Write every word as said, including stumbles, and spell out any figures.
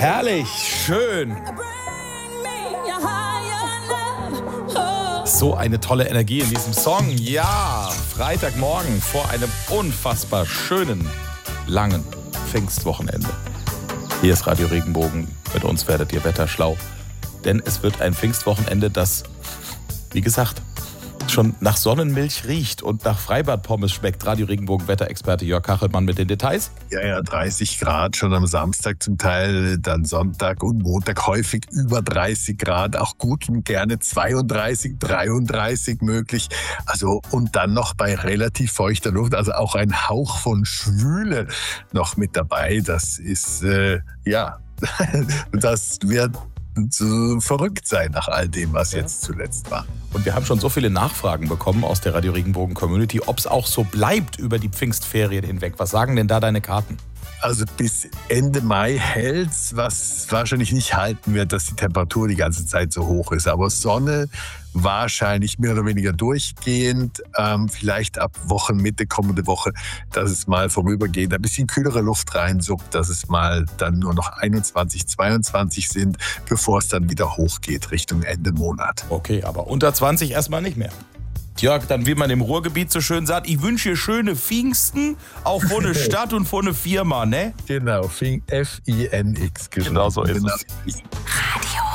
Herrlich, schön. So eine tolle Energie in diesem Song. Ja, Freitagmorgen vor einem unfassbar schönen, langen Pfingstwochenende. Hier ist Radio Regenbogen. Mit uns werdet ihr wetterschlau. Denn es wird ein Pfingstwochenende, das, wie gesagt, schon nach Sonnenmilch riecht und nach Freibadpommes schmeckt. Radio Regenbogen Wetterexperte Jörg Kachelmann mit den Details. Ja, ja, dreißig Grad schon am Samstag zum Teil, dann Sonntag und Montag häufig über dreißig Grad, auch gut und gerne zweiunddreißig, dreiunddreißig möglich. Also und dann noch bei relativ feuchter Luft, also auch ein Hauch von Schwüle noch mit dabei. Das ist, äh, ja, das wird so verrückt sein nach all dem, was ja. jetzt zuletzt war. Und wir haben schon so viele Nachfragen bekommen aus der Radio Regenbogen Community, ob es auch so bleibt über die Pfingstferien hinweg. Was sagen denn da deine Karten? Also bis Ende Mai hält's, was wahrscheinlich nicht halten wird, dass die Temperatur die ganze Zeit so hoch ist. Aber Sonne wahrscheinlich mehr oder weniger durchgehend. Ähm, vielleicht ab Wochenmitte, kommende Woche, dass es mal vorübergehend ein bisschen kühlere Luft reinsuppt, dass es mal dann nur noch einundzwanzig, zweiundzwanzig sind, bevor es dann wieder hochgeht Richtung Ende Monat. Okay, aber unter zwanzig erstmal nicht mehr. Jörg, dann wie man im Ruhrgebiet so schön sagt, ich wünsche dir schöne Pfingsten, auch vor eine Stadt und vor eine Firma, ne? Genau, F I N X geschrieben. Genau so ist genau. es. Radio